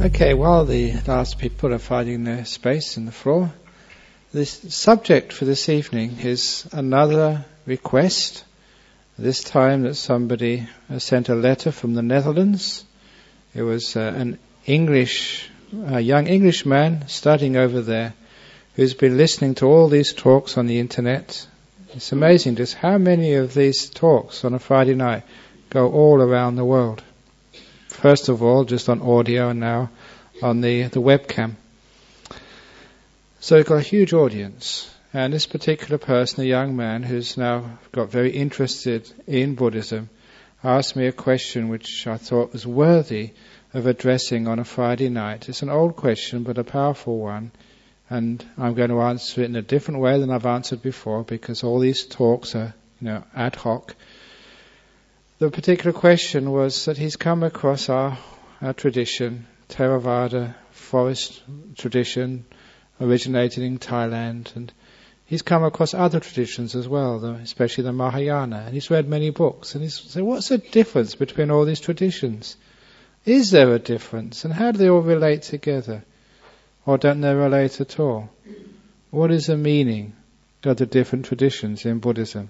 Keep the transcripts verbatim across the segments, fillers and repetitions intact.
Okay, while the last people are finding their space in the floor, the subject for this evening is another request. This time that somebody uh, sent a letter from the Netherlands. It was uh, an English, a young English man studying over there who's been listening to all these talks on the internet. It's amazing just how many of these talks on a Friday night go all around the world. First of all, just on audio, and now on the, the webcam. So we've got a huge audience. And this particular person, a young man who's now got very interested in Buddhism, asked me a question which I thought was worthy of addressing on a Friday night. It's an old question, but a powerful one. And I'm going to answer it in a different way than I've answered before, because all these talks are, you know, ad hoc. The particular question was that he's come across our, our tradition, Theravada forest tradition, originated in Thailand, and he's come across other traditions as well, especially the Mahayana, and he's read many books, and he's said, what's the difference between all these traditions? Is there a difference, and how do they all relate together? Or don't they relate at all? What is the meaning of the different traditions in Buddhism?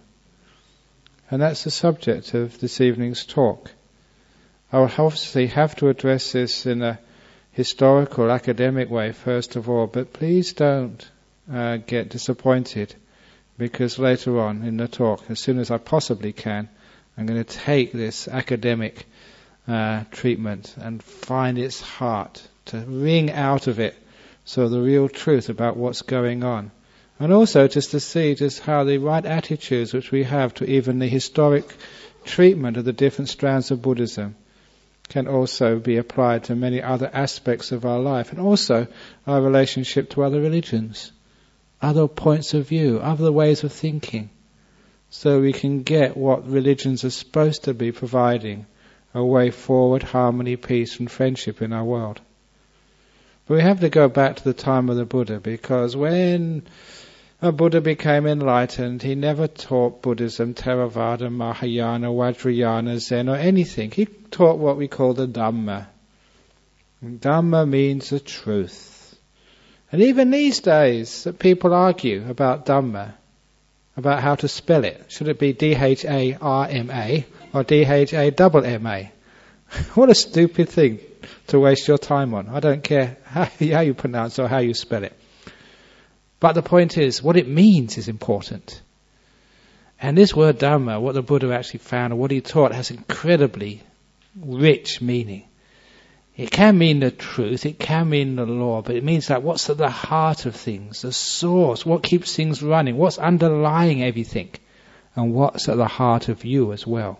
And that's the subject of this evening's talk. I will obviously have to address this in a historical, academic way first of all, but please don't uh, get disappointed, because later on in the talk, as soon as I possibly can, I'm going to take this academic uh, treatment and find its heart, to wring out of it so the real truth about what's going on. And also just to see just how the right attitudes which we have to even the historic treatment of the different strands of Buddhism can also be applied to many other aspects of our life, and also our relationship to other religions, other points of view, other ways of thinking, so we can get what religions are supposed to be providing, a way forward, harmony, peace and friendship in our world. But we have to go back to the time of the Buddha, because when a Buddha became enlightened, he never taught Buddhism, Theravada, Mahayana, Vajrayana, Zen or anything. He taught what we call the Dhamma. And Dhamma means the truth. And even these days, people argue about Dhamma, about how to spell it. Should it be D H A R M A or D H A M M A? What a stupid thing to waste your time on. I don't care how, how you pronounce or how you spell it. But the point is, what it means is important. And this word Dhamma, what the Buddha actually found, or what he taught, has incredibly rich meaning. It can mean the truth, it can mean the law, but it means that what's at the heart of things, the source, what keeps things running, what's underlying everything, and what's at the heart of you as well.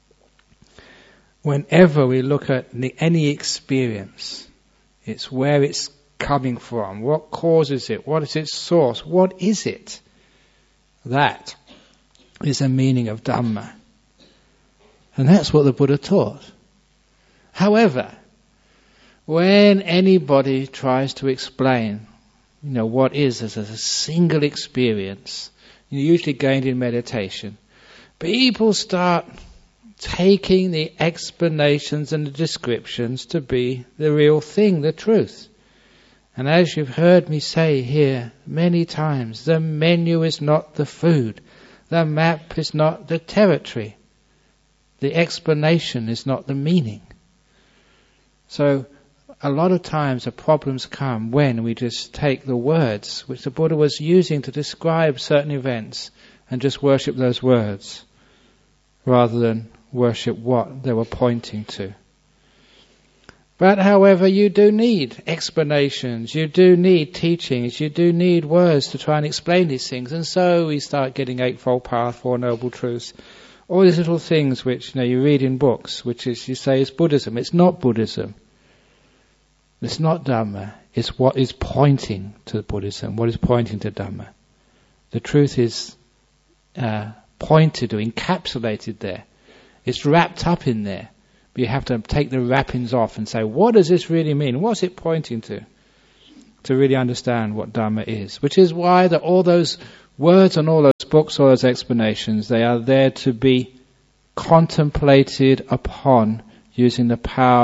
Whenever we look at any experience, it's where it's coming from, what causes it, what is its source, what is it? That is the meaning of Dhamma. And that's what the Buddha taught. However, when anybody tries to explain, you know, what is as a single experience, usually gained in meditation, people start taking the explanations and the descriptions to be the real thing, the truth. And as you've heard me say here many times, the menu is not the food. The map is not the territory. The explanation is not the meaning. So a lot of times the problems come when we just take the words which the Buddha was using to describe certain events and just worship those words rather than worship what they were pointing to. But however, you do need explanations, you do need teachings, you do need words to try and explain these things. And so we start getting Eightfold Path, Four Noble Truths, all these little things which, you know, you read in books, which is, you say is Buddhism. It's not Buddhism. It's not Dhamma. It's what is pointing to Buddhism, what is pointing to Dhamma. The truth is uh, pointed or encapsulated there. It's wrapped up in there. But you have to take the wrappings off and say, what does this really mean? What's it pointing to? To really understand what Dhamma is. Which is why that all those words and all those books, all those explanations, they are there to be contemplated upon using the power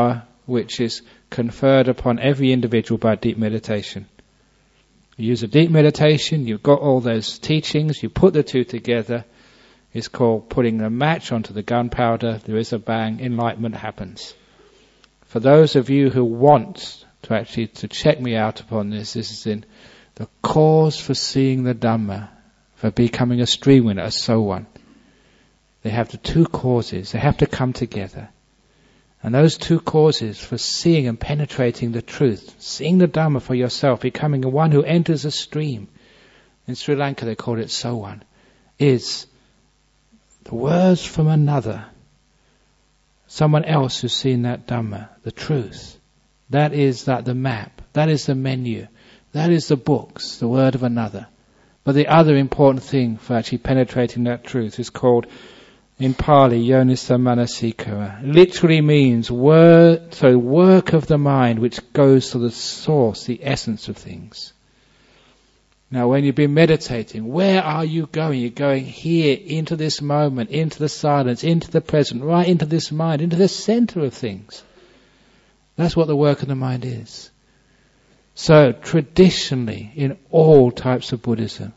which is conferred upon every individual by deep meditation. You use a deep meditation, you've got all those teachings, you put the two together. It's called putting a match onto the gunpowder. There is a bang, enlightenment happens. For those of you who want to actually to check me out upon this, this is in the cause for seeing the Dhamma, for becoming a stream winner, a so one. They have the two causes, they have to come together. And those two causes for seeing and penetrating the truth, seeing the Dhamma for yourself, becoming the one who enters a stream, in Sri Lanka they call it so one, is the words from another, someone else who's seen that Dhamma, the truth. That is that the map, that is the menu, that is the books, the word of another. But the other important thing for actually penetrating that truth is called, in Pali, Yoniso Manasikara. Literally means word, so work of the mind which goes to the source, the essence of things. Now when you've been meditating, where are you going? You're going here, into this moment, into the silence, into the present, right into this mind, into the center of things. That's what the work of the mind is. So traditionally, in all types of Buddhism,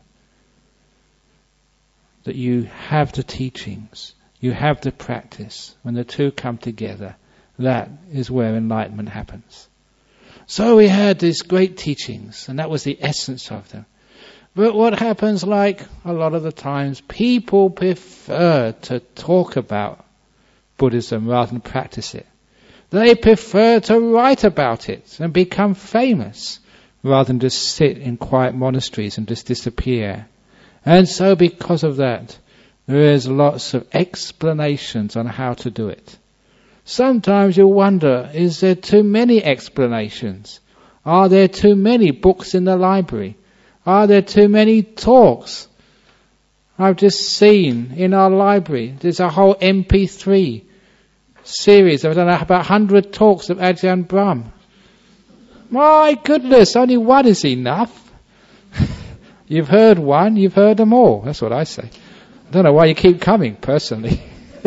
that you have the teachings, you have the practice. When the two come together, that is where enlightenment happens. So we had these great teachings, and that was the essence of them. But what happens, like a lot of the times, people prefer to talk about Buddhism rather than practice it. They prefer to write about it and become famous rather than just sit in quiet monasteries and just disappear. And so because of that, there is lots of explanations on how to do it. Sometimes you wonder, is there too many explanations? Are there too many books in the library? Are there too many talks? I've just seen in our library, there's a whole M P three series of, I don't know, about one hundred talks of Ajahn Brahm. My goodness, only one is enough. You've heard one, you've heard them all. That's what I say. I don't know why you keep coming, personally.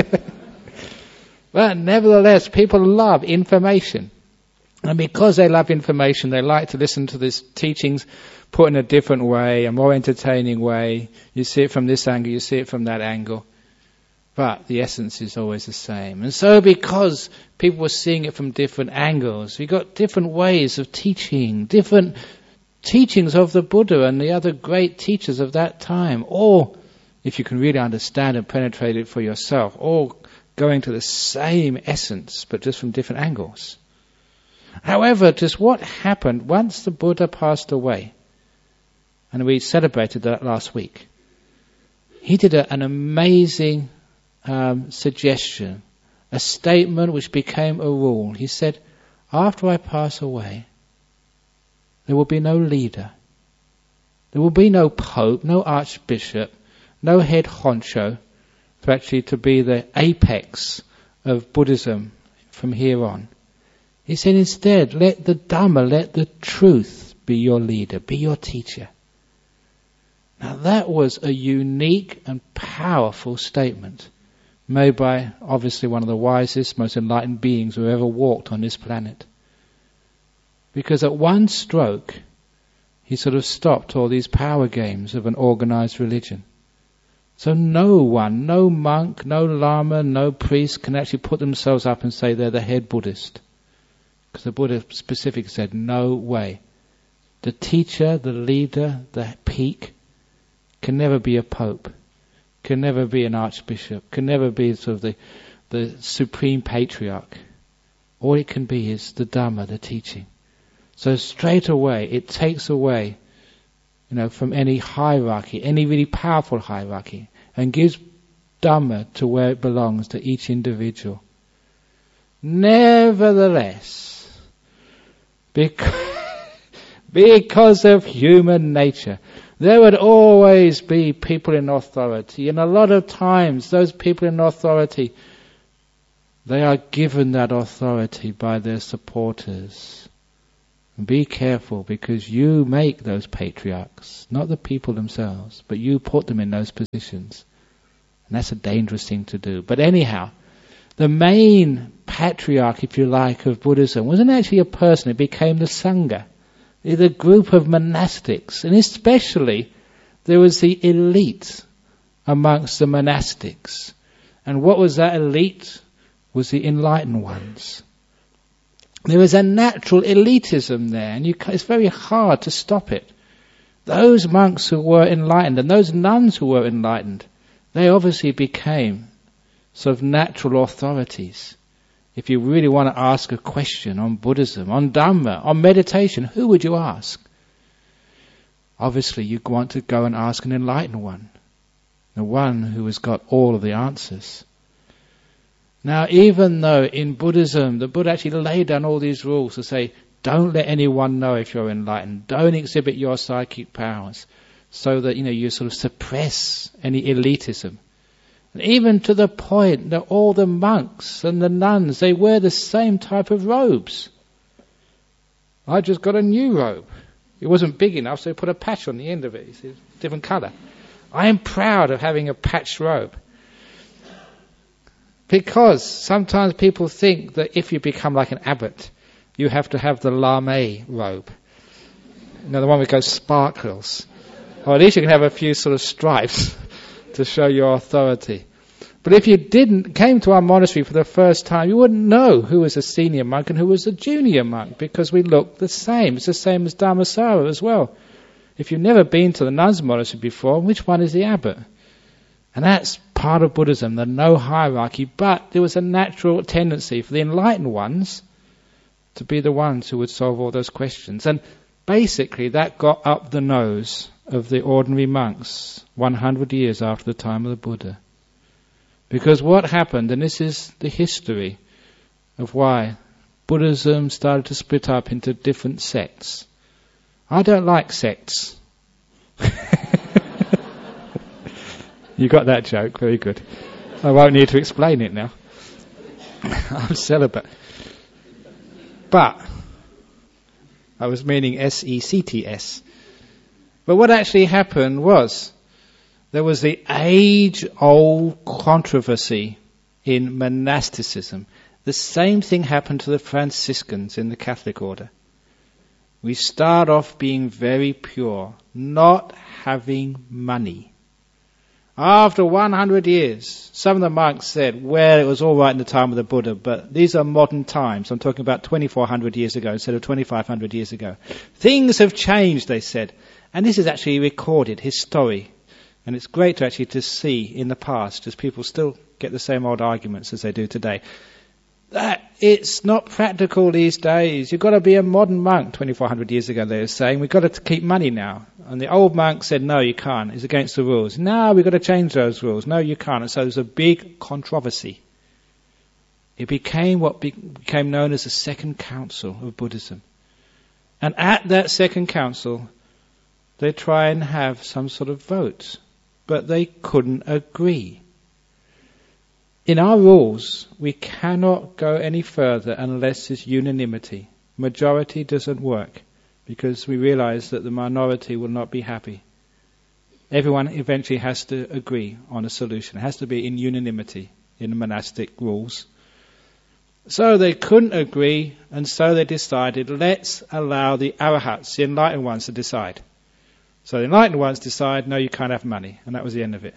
But nevertheless, people love information. And because they love information, they like to listen to these teachings put in a different way, a more entertaining way. You see it from this angle, you see it from that angle. But the essence is always the same. And so because people were seeing it from different angles, we got different ways of teaching, different teachings of the Buddha and the other great teachers of that time, all, if you can really understand and penetrate it for yourself, all going to the same essence, but just from different angles. However, just what happened once the Buddha passed away, and we celebrated that last week, he did a, an amazing um, suggestion, a statement which became a rule. He said, after I pass away, there will be no leader. There will be no pope, no archbishop, no head honcho for actually to be the apex of Buddhism from here on. He said instead, let the Dhamma, let the truth be your leader, be your teacher. Now that was a unique and powerful statement made by obviously one of the wisest, most enlightened beings who ever walked on this planet. Because at one stroke, he sort of stopped all these power games of an organized religion. So no one, no monk, no lama, no priest can actually put themselves up and say they're the head Buddhist. Because the Buddha specifically said, no way. The teacher, the leader, the peak can never be a pope, can never be an archbishop, can never be sort of the, the supreme patriarch. All it can be is the Dhamma, the teaching. So straight away, it takes away, you know, from any hierarchy, any really powerful hierarchy, and gives Dhamma to where it belongs, to each individual. Nevertheless, because, because of human nature, there would always be people in authority, and a lot of times those people in authority, they are given that authority by their supporters. And be careful, because you make those patriarchs, not the people themselves, but you put them in those positions. And that's a dangerous thing to do. But anyhow, the main patriarch, if you like, of Buddhism wasn't actually a person. It became the Sangha, the group of monastics. And especially, there was the elite amongst the monastics. And what was that elite? Was the enlightened ones. There was a natural elitism there, and you, it's very hard to stop it. Those monks who were enlightened, and those nuns who were enlightened, they obviously became sort of natural authorities. If you really want to ask a question on Buddhism, on Dhamma, on meditation, who would you ask? Obviously you want to go and ask an enlightened one, the one who has got all of the answers. Now, even though in Buddhism, the Buddha actually laid down all these rules to say, don't let anyone know if you're enlightened, don't exhibit your psychic powers, so that, you know, you sort of suppress any elitism. And even to the point that all the monks and the nuns, they wear the same type of robes. I just got a new robe. It wasn't big enough, so they put a patch on the end of it. It's a different colour. I am proud of having a patched robe. Because sometimes people think that if you become like an abbot, you have to have the lame robe. You know, the one with goes sparkles. Or at least you can have a few sort of stripes to show your authority. But if you didn't, came to our monastery for the first time, you wouldn't know who was a senior monk and who was a junior monk, because we look the same. It's the same as Dhammasara as well. If you've never been to the nuns' monastery before, which one is the abbot? And that's part of Buddhism, the no hierarchy, but there was a natural tendency for the enlightened ones to be the ones who would solve all those questions. And basically that got up the nose of the ordinary monks one hundred years after the time of the Buddha. Because what happened, and this is the history of why Buddhism started to split up into different sects. I don't like sects. You got that joke, very good. I won't need to explain it now. I'm celibate. But, I was meaning S E C T S. But what actually happened was, there was the age-old controversy in monasticism. The same thing happened to the Franciscans in the Catholic order. We start off being very pure, not having money. After one hundred years, some of the monks said, well, it was all right in the time of the Buddha, but these are modern times. I'm talking about twenty-four hundred years ago instead of twenty-five hundred years ago. Things have changed, they said. And this is actually recorded, history. And it's great to actually to see in the past, as people still get the same old arguments as they do today, that it's not practical these days. You've got to be a modern monk. twenty-four hundred years ago they were saying, we've got to keep money now. And the old monk said, no, you can't. It's against the rules. Now we've got to change those rules. No, you can't. And so there's a big controversy. It became what be- became known as the Second Council of Buddhism. And at that Second Council, they try and have some sort of vote. But they couldn't agree. In our rules, we cannot go any further unless there's unanimity. Majority doesn't work, because we realize that the minority will not be happy. Everyone eventually has to agree on a solution. It has to be in unanimity in the monastic rules. So they couldn't agree, and so they decided, let's allow the arahats, the enlightened ones, to decide. So the enlightened ones decide, no, you can't have money. And that was the end of it.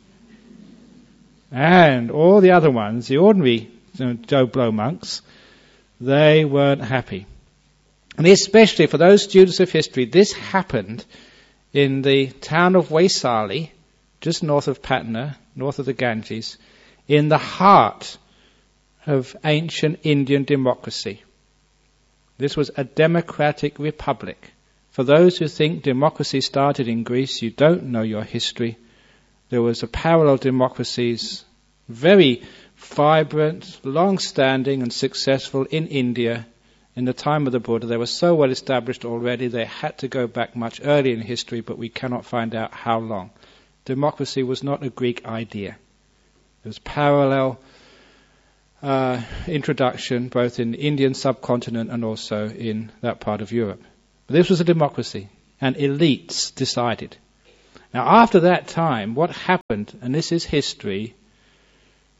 And all the other ones, the ordinary you know, Joe Blow monks, they weren't happy. And especially for those students of history, this happened in the town of Vaisali, just north of Patna, north of the Ganges, in the heart of ancient Indian democracy. This was a democratic republic. For those who think democracy started in Greece, you don't know your history. There was a parallel democracies, very vibrant, long-standing and successful in India. In the time of the Buddha, they were so well established already, they had to go back much earlier in history, but we cannot find out how long. Democracy was not a Greek idea. There was parallel uh, introduction, both in the Indian subcontinent and also in that part of Europe. But this was a democracy, and elites decided. Now, after that time, what happened, and this is history,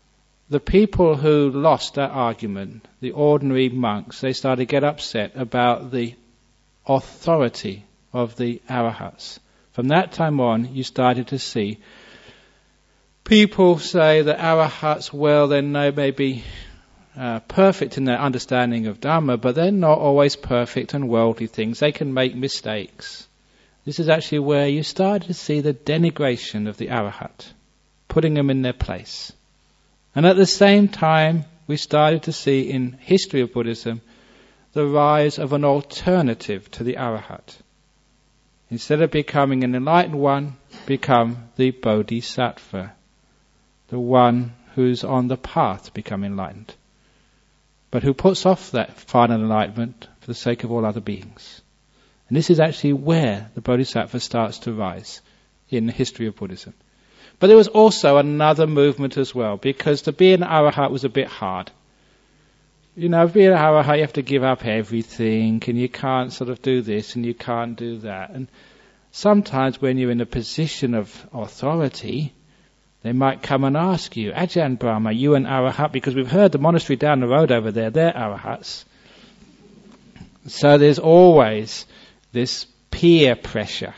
the people who lost that argument, the ordinary monks, they started to get upset about the authority of the arahats. From that time on, you started to see people say that arahats, well, they may be uh, perfect in their understanding of Dhamma, but they're not always perfect in worldly things. They can make mistakes. This is actually where you started to see the denigration of the arahat, putting them in their place. And at the same time, we started to see in history of Buddhism the rise of an alternative to the arahat. Instead of becoming an enlightened one, become the bodhisattva, the one who's on the path to become enlightened, but who puts off that final enlightenment for the sake of all other beings. And this is actually where the bodhisattva starts to rise in the history of Buddhism. But there was also another movement as well, because to be an arahat was a bit hard. You know, to be an arahat, you have to give up everything, and you can't sort of do this, and you can't do that. And sometimes when you're in a position of authority, they might come and ask you, Ajahn Brahma, you an arahat? Because we've heard the monastery down the road over there, they're arahats. So there's always this peer pressure.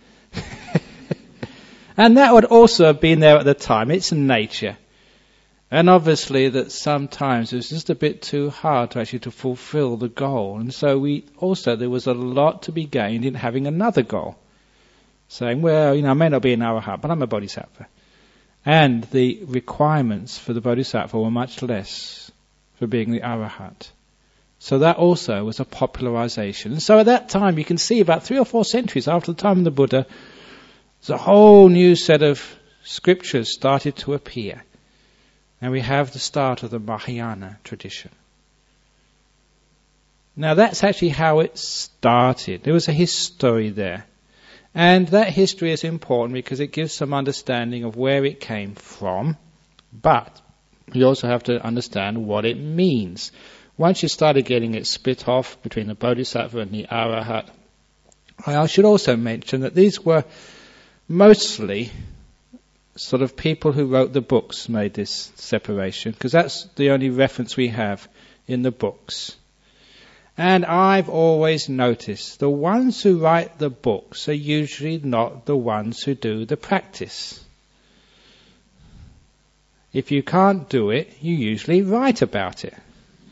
And that would also have been there at the time. It's nature. And obviously that sometimes it was just a bit too hard to actually to fulfill the goal. And so we also, there was a lot to be gained in having another goal. Saying, well, you know, I may not be an arahat, but I'm a bodhisattva. And the requirements for the bodhisattva were much less for being the arahat. So that also was a popularization. And so at that time, you can see about three or four centuries after the time of the Buddha, there's a whole new set of scriptures started to appear. And we have the start of the Mahayana tradition. Now that's actually how it started. There was a history there. And that history is important because it gives some understanding of where it came from. But you also have to understand what it means. Once you started getting it split off between the bodhisattva and the arahat, I should also mention that these were mostly sort of people who wrote the books made this separation, because that's the only reference we have in the books. And I've always noticed the ones who write the books are usually not the ones who do the practice. If you can't do it, you usually write about it.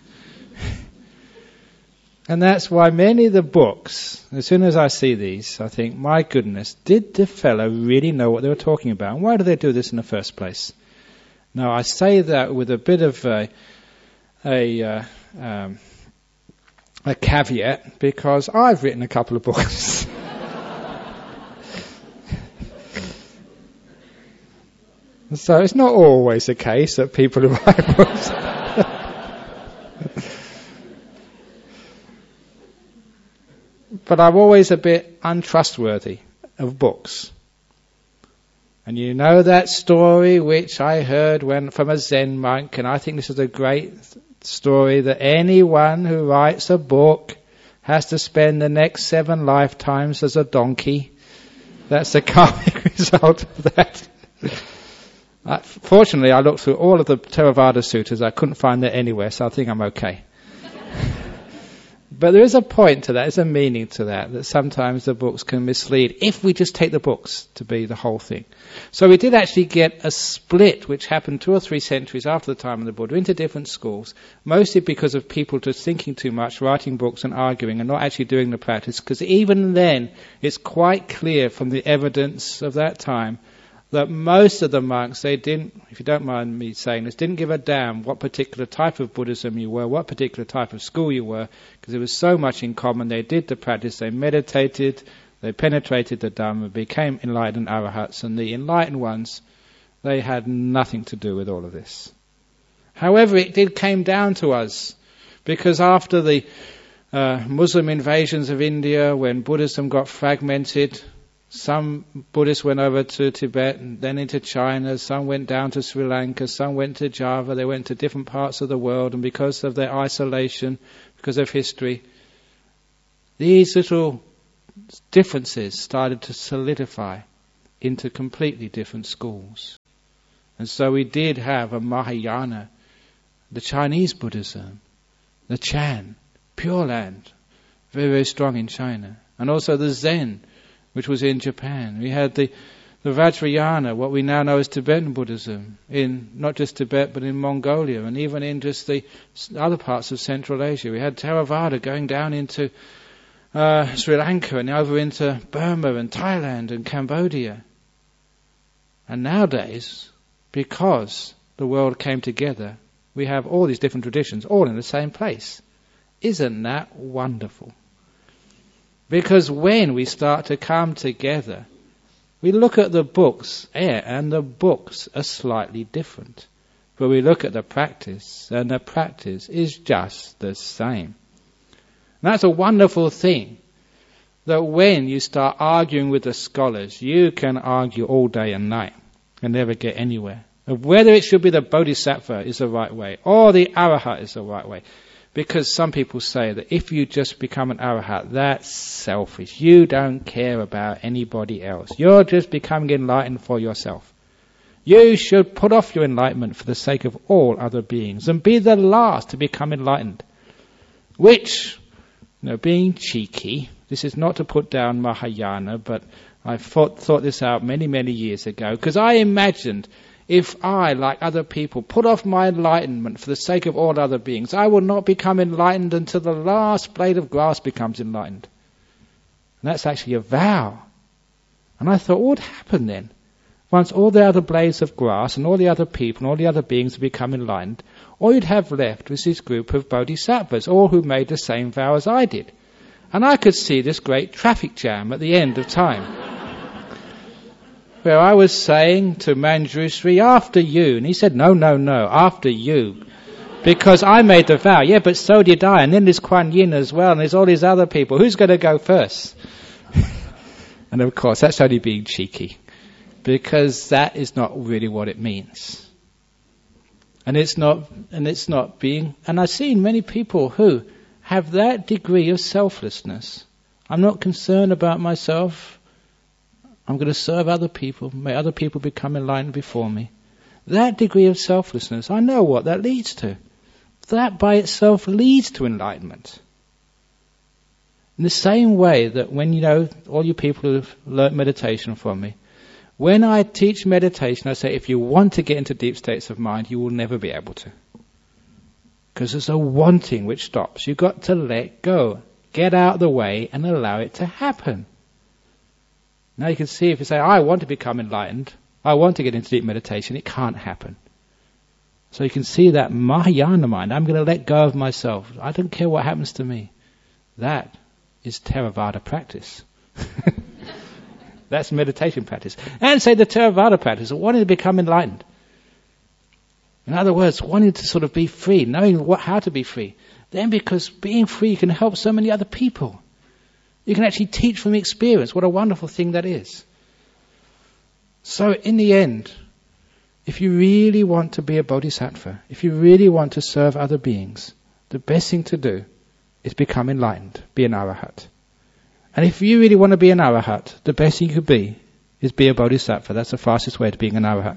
And that's why many of the books, as soon as I see these, I think, my goodness, did the fellow really know what they were talking about? And why did they do this in the first place? Now, I say that with a bit of a, a, uh, um, a caveat, because I've written a couple of books. So it's not always the case that people who write books... But I'm always a bit untrustworthy of books. And you know that story which I heard when from a Zen monk, and I think this is a great story, that anyone who writes a book has to spend the next seven lifetimes as a donkey. That's the karmic result of that. Uh, fortunately, I looked through all of the Theravada sutras. I couldn't find that anywhere, so I think I'm okay. But there is a point to that, there's a meaning to that, that sometimes the books can mislead if we just take the books to be the whole thing. So we did actually get a split which happened two or three centuries after the time of the Buddha into different schools, mostly because of people just thinking too much, writing books and arguing and not actually doing the practice, because even then it's quite clear from the evidence of that time that most of the monks, they didn't, if you don't mind me saying this, didn't give a damn what particular type of Buddhism you were, what particular type of school you were, because there was so much in common. They did the practice, they meditated, they penetrated the Dhamma, became enlightened arahats, and the enlightened ones, they had nothing to do with all of this. However, it did came down to us, because after the uh, Muslim invasions of India, when Buddhism got fragmented, some Buddhists went over to Tibet and then into China, some went down to Sri Lanka, some went to Java, they went to different parts of the world, and because of their isolation, because of history, these little differences started to solidify into completely different schools. And so we did have a Mahayana, the Chinese Buddhism, the Chan, Pure Land, very, very strong in China. And also the Zen, which was in Japan. We had the, the Vajrayana, what we now know as Tibetan Buddhism, in not just Tibet but in Mongolia and even in just the other parts of Central Asia. We had Theravada going down into uh, Sri Lanka and over into Burma and Thailand and Cambodia. And nowadays, because the world came together, we have all these different traditions all in the same place. Isn't that wonderful? Because when we start to come together, we look at the books, yeah, and the books are slightly different. But we look at the practice, and the practice is just the same. And that's a wonderful thing, that when you start arguing with the scholars, you can argue all day and night and never get anywhere. Of whether it should be the Bodhisattva is the right way, or the Arahat is the right way. Because some people say that if you just become an Arahat, that's selfish. You don't care about anybody else. You're just becoming enlightened for yourself. You should put off your enlightenment for the sake of all other beings and be the last to become enlightened. Which, you know, being cheeky, this is not to put down Mahayana, but I thought, thought this out many, many years ago, because I imagined if I, like other people, put off my enlightenment for the sake of all other beings, I will not become enlightened until the last blade of grass becomes enlightened. And that's actually a vow. And I thought, what would happen then? Once all the other blades of grass and all the other people and all the other beings have become enlightened, all you'd have left was this group of bodhisattvas, all who made the same vow as I did. And I could see this great traffic jam at the end of time. Where I was saying to Manjushri, after you. And he said, no, no, no, after you. Because I made the vow. Yeah, but so did I. And then there's Kuan Yin as well. And there's all these other people. Who's going to go first? And of course, that's only being cheeky. Because that is not really what it means. And it's not, and it's not being, and I've seen many people who have that degree of selflessness. I'm not concerned about myself. I'm going to serve other people. May other people become enlightened before me. That degree of selflessness, I know what that leads to. That by itself leads to enlightenment. In the same way that when, you know, all you people who have learnt meditation from me, when I teach meditation, I say, if you want to get into deep states of mind, you will never be able to. Because there's a wanting which stops. You've got to let go. Get out of the way and allow it to happen. Now you can see if you say, I want to become enlightened, I want to get into deep meditation, it can't happen. So you can see that Mahayana mind, I'm going to let go of myself. I don't care what happens to me. That is Theravada practice. That's meditation practice. And say the Theravada practice of wanting to become enlightened. In other words, wanting to sort of be free, knowing what, how to be free. Then because being free can help so many other people. You can actually teach from experience. What a wonderful thing that is. So in the end, if you really want to be a bodhisattva, if you really want to serve other beings, the best thing to do is become enlightened, be an arahat. And if you really want to be an arahat, the best thing you could be is be a bodhisattva. That's the fastest way to being an arahat.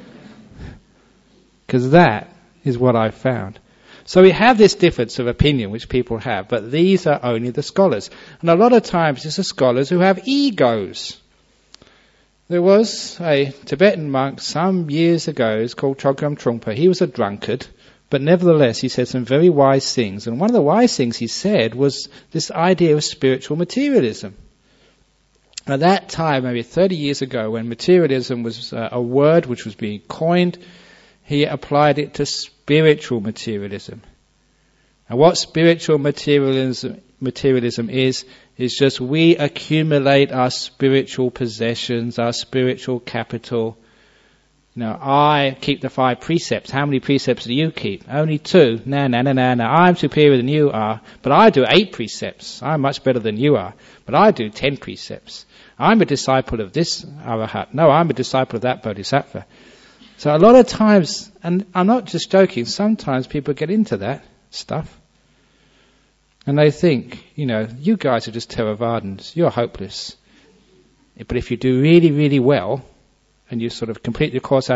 Because that is what I've found. So we have this difference of opinion which people have, but these are only the scholars. And a lot of times it's the scholars who have egos. There was a Tibetan monk some years ago, he's called Chogyam Trungpa. He was a drunkard, but nevertheless he said some very wise things. And one of the wise things he said was this idea of spiritual materialism. At that time, maybe thirty years ago, when materialism was uh, a word which was being coined, he applied it to spiritual materialism. And what spiritual materialism, materialism is, is just we accumulate our spiritual possessions, our spiritual capital. You know, I keep the five precepts. How many precepts do you keep? Only two. No, no, no, no, no. I'm superior than you are. But I do eight precepts. I'm much better than you are. But I do ten precepts. I'm a disciple of this arahat. No, I'm a disciple of that bodhisattva. So a lot of times, and I'm not just joking, sometimes people get into that stuff. And they think, you know, you guys are just Theravadins, you're hopeless. But if you do really, really well, and you sort of complete your course out